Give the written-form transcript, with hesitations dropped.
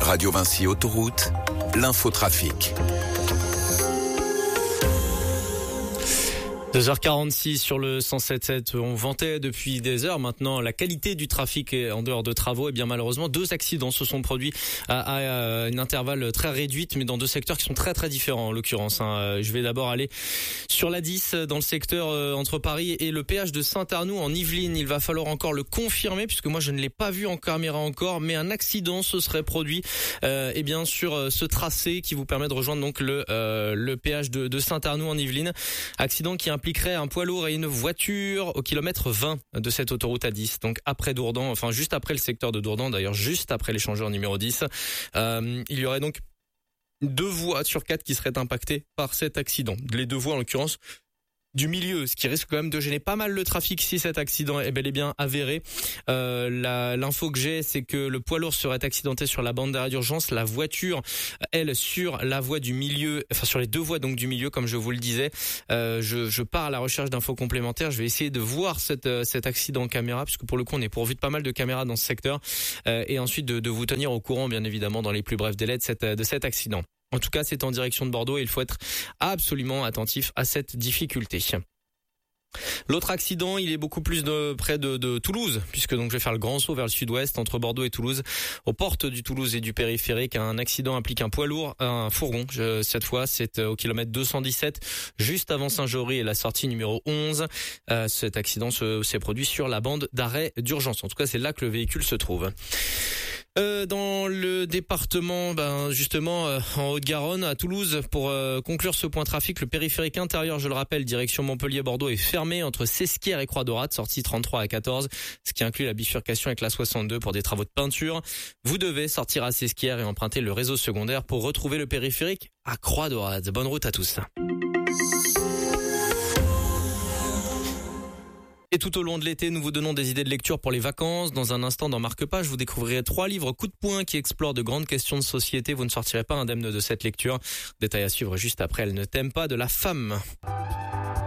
Radio Vinci Autoroute, l'infotrafic. 2h46 sur le 107.7. On vantait depuis des heures maintenant la qualité du trafic en dehors de travaux. Et bien malheureusement, 2 accidents se sont produits à un intervalle très réduit, mais dans 2 secteurs qui sont très très différents en l'occurrence. Je vais d'abord aller sur la 10 dans le secteur entre Paris et le péage de Saint-Arnoux en Yvelines. Il va falloir encore le confirmer puisque moi je ne l'ai pas vu en caméra encore, mais un accident se serait produit et bien sur ce tracé qui vous permet de rejoindre donc le péage de Saint-Arnoux en Yvelines. Accident qui impliquerait un poids lourd et une voiture au kilomètre 20 de cette autoroute A10. Donc après Dourdan, enfin juste après le secteur de Dourdan, d'ailleurs juste après l'échangeur numéro 10. Il y aurait donc 2 voies sur 4 qui seraient impactées par cet accident. Les 2 voies en l'occurrence du milieu, ce qui risque quand même de gêner pas mal le trafic si cet accident est bel et bien avéré. L'info que j'ai, c'est que le poids lourd serait accidenté sur la bande d'arrêt d'urgence, la voiture, elle, sur la voie du milieu, enfin sur les 2 voies donc du milieu, comme je vous le disais. Je pars à la recherche d'infos complémentaires. Je vais essayer de voir cet accident en caméra, puisque pour le coup on est pourvu de pas mal de caméras dans ce secteur, et ensuite de vous tenir au courant, bien évidemment, dans les plus brefs délais de cet accident. En tout cas, c'est en direction de Bordeaux et il faut être absolument attentif à cette difficulté. L'autre accident, il est beaucoup plus près de Toulouse, puisque donc je vais faire le grand saut vers le sud-ouest entre Bordeaux et Toulouse. Aux portes du Toulouse et du périphérique, un accident implique un poids lourd, un fourgon. Cette fois, c'est au kilomètre 217, juste avant Saint-Jory et la sortie numéro 11. Cet accident s'est produit sur la bande d'arrêt d'urgence. En tout cas, c'est là que le véhicule se trouve. Dans le département, justement, en Haute-Garonne, à Toulouse, pour conclure ce point trafic, le périphérique intérieur, je le rappelle, direction Montpellier-Bordeaux, est fermé entre Sesquières et Croix-Daurade, sortie 33 à 14, ce qui inclut la bifurcation avec la 62 pour des travaux de peinture. Vous devez sortir à Sesquières et emprunter le réseau secondaire pour retrouver le périphérique à Croix-Daurade. Bonne route à tous. Et tout au long de l'été, nous vous donnons des idées de lecture pour les vacances. Dans un instant, dans Marque-Page, vous découvrirez 3 livres coup de poing qui explorent de grandes questions de société. Vous ne sortirez pas indemne de cette lecture. Détail à suivre juste après. Elle ne t'aime pas de la femme.